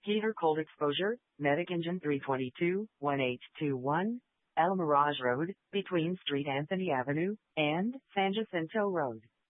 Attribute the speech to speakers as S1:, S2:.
S1: Heater cold exposure, Medic Engine 322, 1821, El Mirage Road, between Street Anthony Avenue and San Jacinto Road.